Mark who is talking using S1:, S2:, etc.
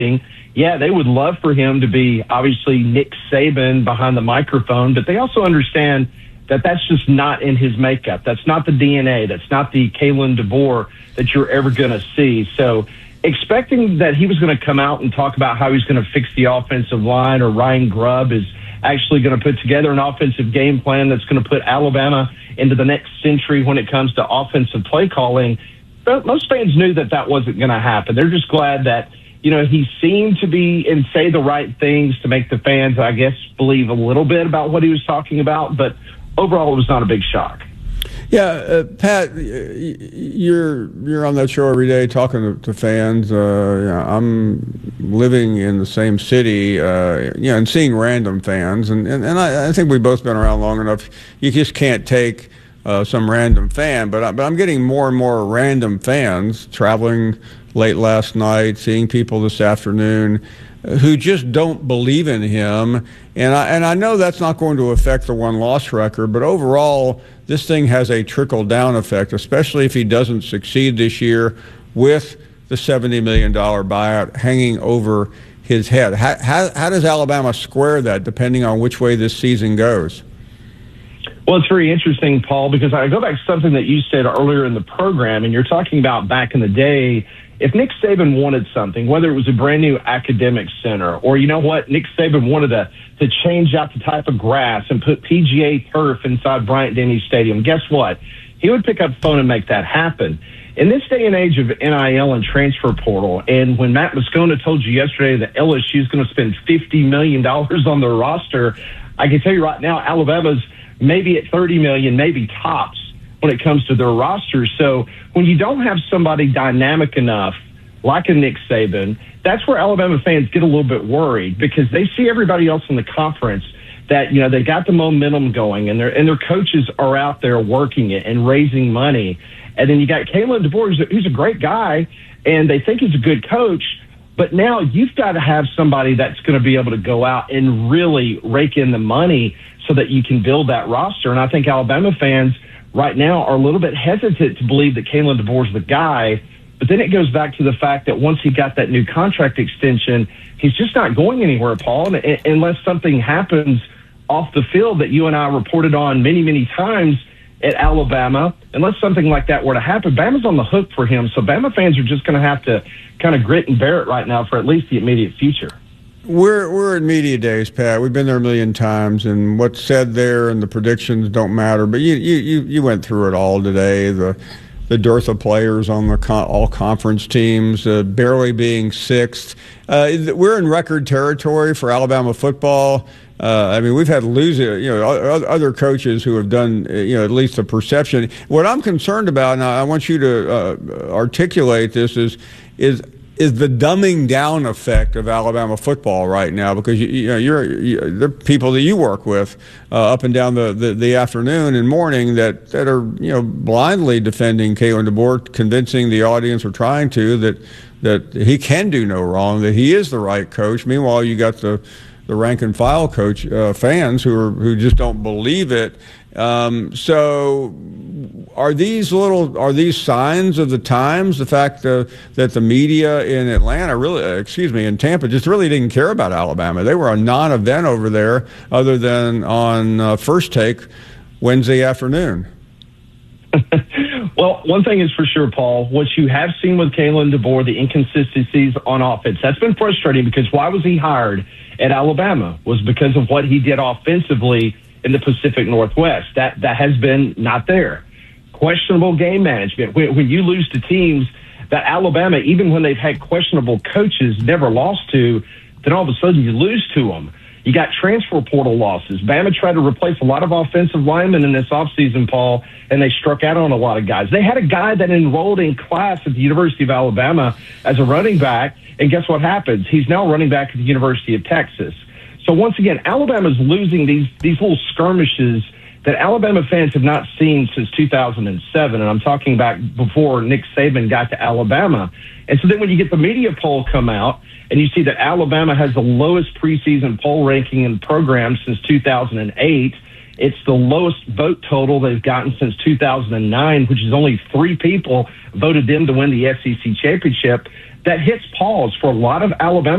S1: yeah, they would love for him to be obviously Nick Saban behind the microphone, but they also understand that that's just not in his makeup. That's not the DNA. That's not the Kalen DeBoer that you're ever going to see. So expecting that he was going to come out and talk about how he's going to fix the offensive line, or Ryan Grubb is actually going to put together an offensive game plan that's going to put Alabama into the next century when it comes to offensive play calling, but most fans knew that that wasn't going to happen. They're just glad that, he seemed to be and say the right things to make the fans, I guess, believe a little bit about what he was talking about. But overall, it was not a big shock.
S2: Yeah, Pat, you're on that show every day talking to fans. I'm living in the same city, and seeing random fans. And I think we've both been around long enough. You just can't take some random fan. But I'm getting more and more random fans traveling late last night, seeing people this afternoon who just don't believe in him. And I know that's not going to affect the one-loss record, but overall, this thing has a trickle-down effect, especially if he doesn't succeed this year with the $70 million buyout hanging over his head. How does Alabama square that, depending on which way this season goes?
S1: Well, it's very interesting, Paul, because I go back to something that you said earlier in the program, and you're talking about back in the day, if Nick Saban wanted something, whether it was a brand new academic center, or Nick Saban wanted to change out the type of grass and put PGA turf inside Bryant-Denny Stadium, guess what? He would pick up the phone and make that happen. In this day and age of NIL and transfer portal, and when Matt Moscona told you yesterday that LSU is going to spend $50 million on their roster, I can tell you right now, Alabama's maybe at $30 million, maybe tops, when it comes to their roster. So when you don't have somebody dynamic enough, like a Nick Saban, that's where Alabama fans get a little bit worried, because they see everybody else in the conference that, they got the momentum going, and their coaches are out there working it and raising money. And then you got Kalen DeBoer, who's a great guy, and they think he's a good coach. But now you've got to have somebody that's going to be able to go out and really rake in the money so that you can build that roster. And I think Alabama fans right now are a little bit hesitant to believe that Kalen DeBoer's the guy. But then it goes back to the fact that once he got that new contract extension, he's just not going anywhere, Paul, unless something happens off the field that you and I reported on many, many times at Alabama. Unless something like that were to happen, Bama's on the hook for him. So Bama fans are just going to have to kind of grit and bear it right now for at least the immediate future.
S2: We're in media days, Pat. We've been there a million times, and what's said there and the predictions don't matter. But you went through it all today. The dearth of players on the all conference teams, barely being sixth. We're in record territory for Alabama football. We've had other coaches who have done, at least the perception. What I'm concerned about, and I want you to articulate this, is the dumbing down effect of Alabama football right now, because you're the people that you work with up and down the afternoon and morning that are blindly defending Kalen DeBoer, convincing the audience, or trying to, that he can do no wrong, that he is the right coach. Meanwhile, you got the rank and file coach fans who just don't believe it. So are these signs of the times? The fact that the media in in Tampa just really didn't care about Alabama. They were a non-event over there, other than on First Take Wednesday afternoon.
S1: Well, one thing is for sure, Paul, what you have seen with Kalen DeBoer, the inconsistencies on offense, that's been frustrating, because why was he hired at Alabama? Was because of what he did offensively in the Pacific Northwest. That has been not there. Questionable game management. When you lose to teams that Alabama, even when they've had questionable coaches, never lost to, then all of a sudden you lose to them. You got transfer portal losses. Bama tried to replace a lot of offensive linemen in this offseason, Paul, and they struck out on a lot of guys. They had a guy that enrolled in class at the University of Alabama as a running back, and guess what happens? He's now running back at the University of Texas. So once again, Alabama's losing these little skirmishes that Alabama fans have not seen since 2007, and I'm talking back before Nick Saban got to Alabama. And so then when you get the media poll come out, and you see that Alabama has the lowest preseason poll ranking in the program since 2008. It's the lowest vote total they've gotten since 2009, which is only 3 people voted them to win the SEC championship. that hits pause for a lot of Alabama